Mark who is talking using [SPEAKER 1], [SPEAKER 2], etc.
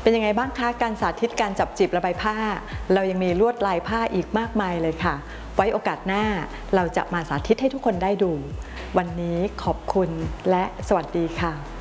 [SPEAKER 1] เป็นยังไงบ้างคะการสาธิตการจับจีบระบายผ้าเรายังมีลวดลายผ้าอีกมากมายเลยค่ะไว้โอกาสหน้าเราจะมาสาธิตให้ทุกคนได้ดูวันนี้ขอบคุณและสวัสดีค่ะ